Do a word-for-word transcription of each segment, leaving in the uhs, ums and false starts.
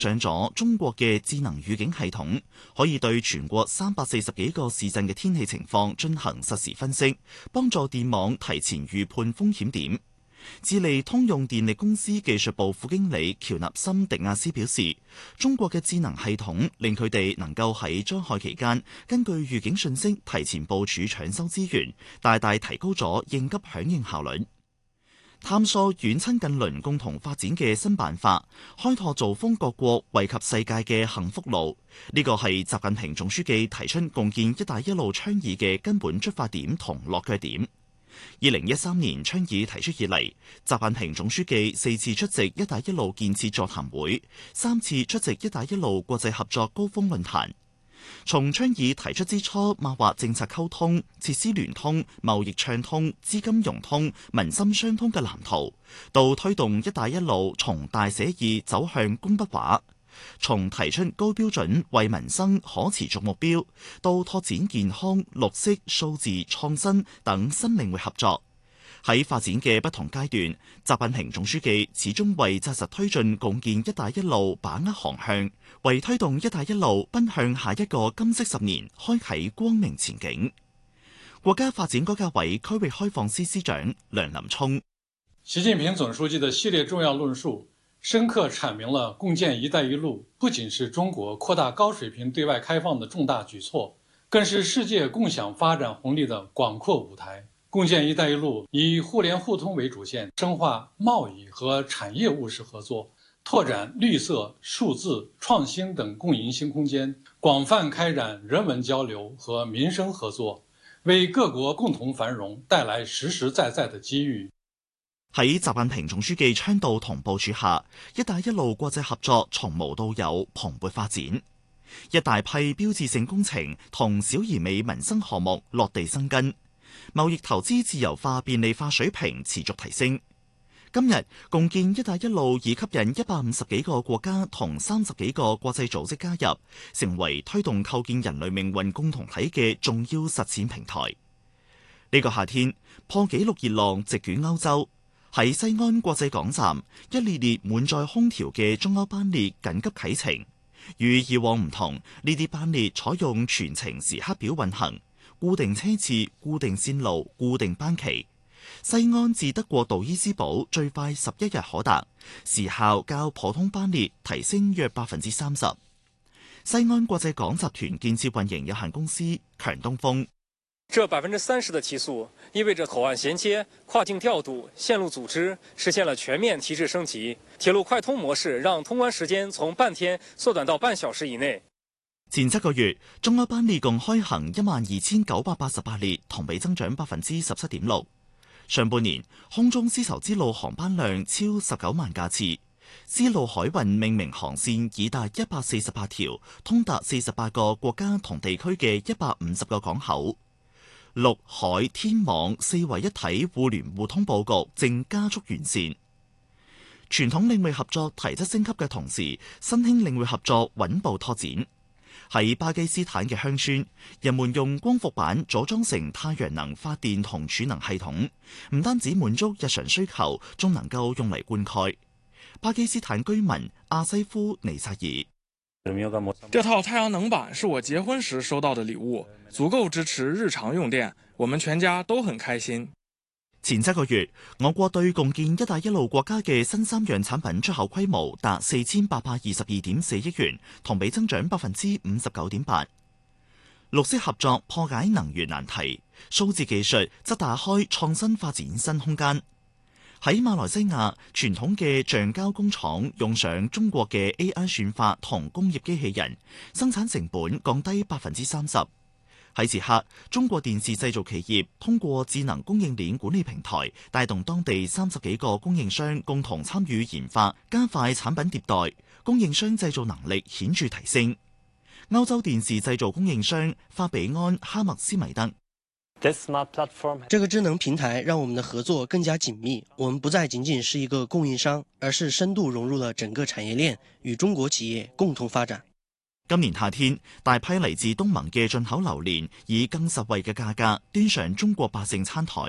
上咗中國嘅智能預警系統，可以對全國三百四十幾個市鎮嘅天氣情況進行實時分析，幫助電網提前預判風險點。智利通用電力公司技術部副經理喬納森迪亞斯表示，中國嘅智能系統令佢哋能夠喺災害期間根據預警信息提前部署搶修資源，大大提高咗應急響應效率。探索遠親近鄰共同發展嘅新辦法，開拓造福各國惠及世界嘅幸福路，呢個係習近平總書記提出共建「一帶一路」倡議嘅根本出發點同落腳點。二零一三年倡議提出以嚟，習近平總書記四次出席「一帶一路」建設座談會，三次出席「一帶一路」國際合作高峰論壇。從倡議提出之初，擘劃政策溝通、設施聯通、貿易暢通、資金融通、民心相通嘅藍圖，到推動「一帶一路」從大寫意走向公不畫，從提出高標準為民生可持續目標，到拓展健康、綠色、數字、創新等新領域合作。喺發展嘅不同階段，習近平總書記始終為紮實推進共建「一帶一路」把握航向，為推動「一帶一路」奔向下一個金色十年開啟光明前景。國家發展改革委區域開放司司長梁林聰： 習近平總書記的系列重要論述，深刻闡明了共建“一帶一路”不僅是中國擴大高水平對外開放的重大舉措，更是世界共享發展紅利的廣闊舞台。共建“一帶一路”以互聯互通為主線，深化貿易和產業務實合作，拓展綠色、數字、創新等共贏新空間，廣泛開展人文交流和民生合作，為各國共同繁榮帶來實實在在的機遇。 喺習近平總書記倡導同部署下，一帶一路國際合作從無到有蓬勃發展，一大批標誌性工程同小而美民生項目落地生根，貿易投資自由化便利化水平持續提升。今日共建一帶一路已吸引一百五十幾個國家同三十幾個國際組織加入，成為推動構建人類命運共同體嘅重要實踐平台。呢、這個夏天破紀錄熱浪席捲歐洲，喺西安國際港站，一列列滿載空調嘅中歐班列緊急啟程。與以往唔同，呢啲班列採用全程時刻表運行，固定車次、固定線路、固定班期。西安至德國杜伊斯堡最快十一日可達，時效較普通班列提升約百分之三十。西安國際港集團建設運營有限公司強東風： 這百分之三十的提速，意味着口岸銜接、跨境調度、線路組織實現了全面提質升級。鐵路快通模式讓通關時間從半天縮短到半小時以內。 前七個月，中歐班列共開行一萬二千九百八十八列，同比增長百分之十七點六。上半年空中絲綢之路航班量超十九萬架次，絲路海運命名航線已達一百四十八條，通達四十八個國家同地區嘅一百五十個港口。陸海天網四維一體互聯互通佈局正加速完善。傳統領域合作提質升級嘅同時，新興領域合作穩步拓展。喺巴基斯坦嘅鄉村，人們用光伏板組裝成太陽能發電同儲能系統，唔單止滿足日常需求，仲能夠用嚟灌溉。巴基斯坦居民阿西夫尼薩爾： 這套太陽能板是我結婚時收到的禮物，足夠支持日常用電，我們全家都很開心。 前七個月，我國對共建「一帶一路」國家嘅新三樣產品出口規模達四千八百二十二點四億元，同比增長百分之五十九點八。綠色合作破解能源難題，數字技術則打開創新發展新空間。喺馬來西亞，傳統嘅橡膠工廠用上中國嘅 A I 算法同工業機器人，生產成本降低百分之三十。喺此刻，中國電視製造企業通過智能供應鏈管理平台，帶動當地三十幾個供應商共同參與研發，加快產品迭代，供應商製造能力顯著提升。歐洲電視製造供應商法比安哈默斯米德： 這個智能平台讓我們的合作更加緊密，我們不再僅僅是一個供應商，而是深度融入了整個產業鏈，與中國企業共同發展。 今年夏天，大批嚟自東盟嘅進口榴蓮以更實惠嘅價格端上中國百姓餐台。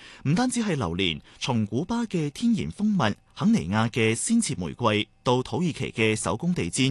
唔單止係榴蓮，從古巴嘅天然蜂蜜、肯尼亞嘅鮮切玫瑰，到土耳其嘅手工地氈，